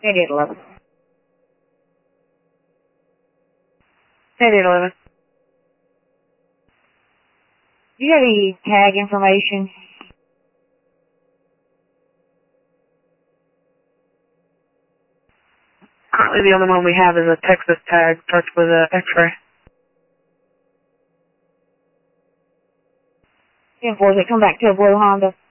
8811. 8811. Do you have any tag information? Currently the only one we have is a Texas tag, starts with a X-ray. 10-4, come back to a blue Honda.